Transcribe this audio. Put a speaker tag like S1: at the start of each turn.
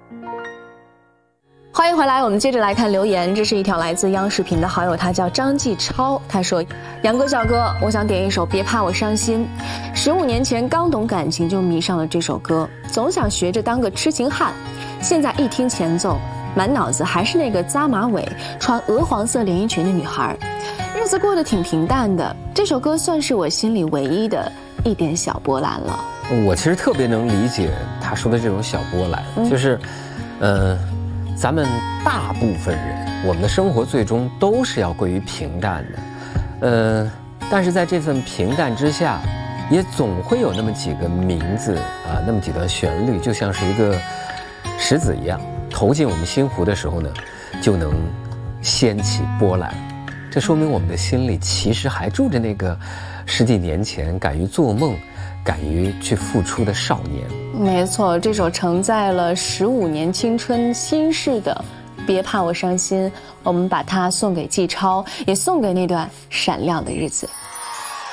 S1: 欢迎回来，我们接着来看留言。这是一条来自央视频的好友，他叫张继超。他说：“杨哥、小哥，我想点一首《别怕我伤心》。15年前刚懂感情就迷上了这首歌，总想学着当个痴情汉。现在一听前奏，满脑子还是那个扎马尾、穿鹅黄色连衣裙的女孩，日子过得挺平淡的。这首歌算是我心里唯一的一点小波澜了。”
S2: 我其实特别能理解他说的这种小波澜，就是，咱们大部分人，我们的生活最终都是要归于平淡的，但是在这份平淡之下，也总会有那么几个名字啊，那么几段旋律，就像是一个石子一样，投进我们心湖的时候呢，就能掀起波澜。这说明我们的心里其实还住着那个10几年前敢于做梦、敢于去付出的少年。
S1: 没错，这首承载了15年青春心事的《别怕我伤心》，我们把它送给季超，也送给那段闪亮的日子。